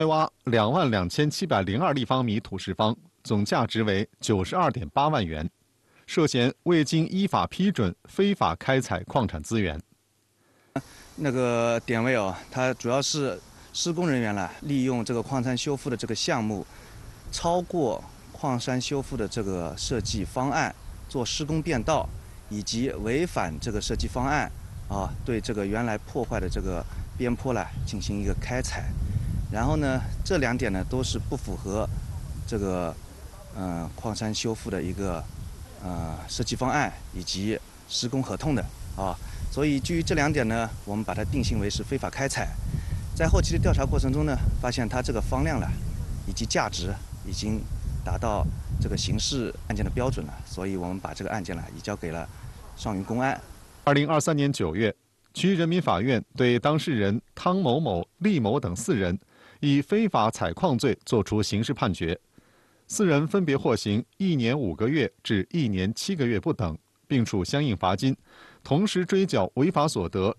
开挖22702立方米土石方，总价值为92.8万元，涉嫌未经依法批准非法开采矿产资源。 那个点位哦，它主要是施工人员呢利用这个矿山修复的这个项目，超过矿山修复的这个设计方案做施工变道，以及违反这个设计方案对这个原来破坏的这个边坡呢进行一个开采。然后呢，这2点呢都是不符合这个矿山修复的一个设计方案以及施工合同的所以基于这2点呢，我们把它定性为是非法开采。在后期的调查过程中呢，发现它这个方量了以及价值已经达到这个刑事案件的标准了，所以我们把这个案件呢移交给了上虞公安。 2023年9月，区人民法院对当事人汤某某、厉某等4人以非法采矿罪作出刑事判决，4人分别获刑1年5个月至1年7个月不等，并处相应罚金，同时追缴违法所得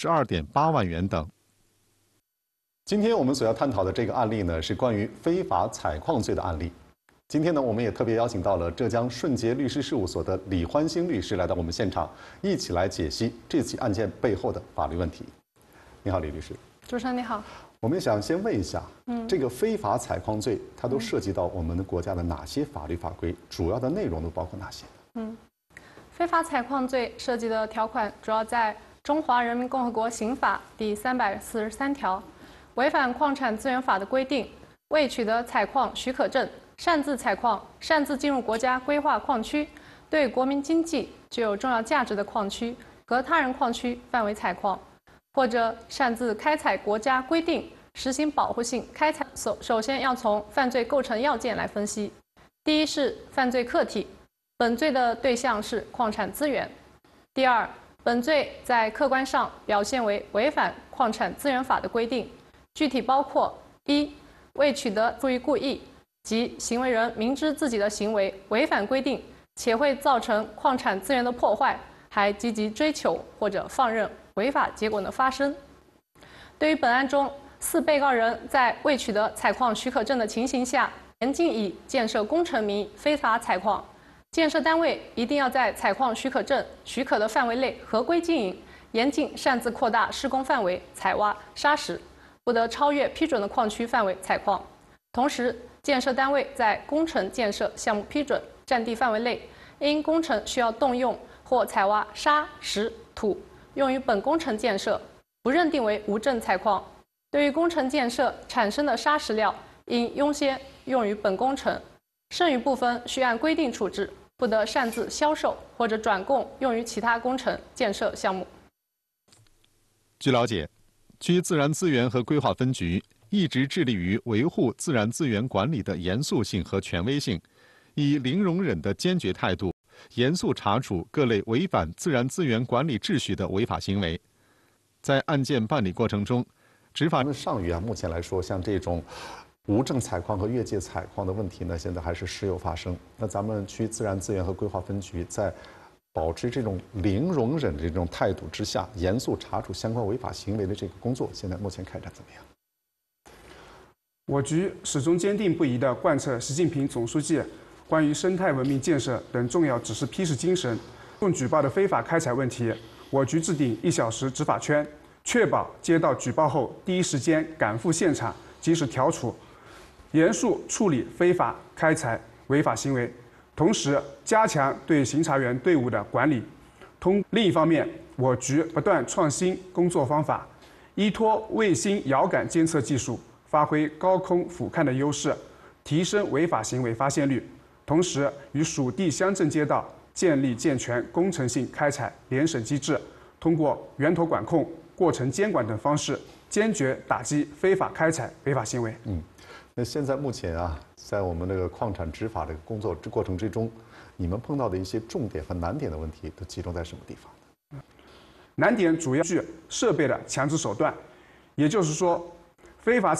92.8万元等。今天我们所要探讨的这个案例呢，是关于非法采矿罪的案例。今天呢，我们也特别邀请到了浙江顺捷律师事务所的李欢兴律师来到我们现场，一起来解析这起案件背后的法律问题。你好，李律师。 主持人你好。 我们想先问一下，这个非法采矿罪它都涉及到我们的国家的哪些法律法规？主要的内容都包括哪些？ 非法采矿罪涉及的条款主要在《中华人民共和国刑法》第343条，违反矿产资源法的规定，未取得采矿许可证，擅自采矿、擅自进入国家规划矿区，对国民经济具有重要价值的矿区和他人矿区范围采矿，或者擅自开采国家规定实行保护性开采。首先要从犯罪构成要件来分析。第一是犯罪客体，本罪的对象是矿产资源。第二，本罪在客观上表现为违反矿产资源法的规定，具体包括：一、未取得出于故意，即行为人明知自己的行为违反规定，且会造成矿产资源的破坏，还积极追求或者放任违法结果的发生。对于本案中4被告人在未取得采矿许可证的情形下，严禁以建设工程名义非法采矿，建设单位一定要在采矿许可证许可的范围内合规经营，严禁擅自扩大施工范围、采挖、砂石，不得超越批准的矿区范围采矿。同时，建设单位在工程建设项目批准占地范围内，因工程需要动用或采挖砂、石、土，用于本工程建设，不认定为无证采矿。对于工程建设产生的砂石料，应优先用于本工程，剩余部分需按规定处置，不得擅自销售或者转供用于其他工程建设项目。 据了解，区自然资源和规划分局一直致力于维护自然资源管理的严肃性和权威性，以零容忍的坚决态度，严肃查处各类违反自然资源管理秩序的违法行为。在案件办理过程中，执法上虞目前来说，像这种无证采矿和越界采矿的问题呢，现在还是时有发生。那咱们区自然资源和规划分局在保持这种零容忍的这种态度之下，严肃查处相关违法行为的这个工作，现在目前开展怎么样？ 我局始终坚定不移地贯彻习近平总书记关于生态文明建设等重要指示批示精神。众举报的非法开采问题，我局制定1小时执法圈，确保接到举报后第一时间赶赴现场，及时调处，严肃处理非法开采违法行为。同时，加强对巡查员队伍的管理。另一方面，我局不断创新工作方法，依托卫星遥感监测技术，发挥高空俯瞰的优势，提升违法行为发现率。同时，与属地乡镇街道建立健全工程性开采联审机制，通过源头管控、过程监管等方式，坚决打击非法开采违法行为。 那现在目前在我们这个矿产执法的工作过程之中，你们碰到的一些重点和难点的问题都集中在什么地方？ 难点主要是设备的强制手段，也就是说，非法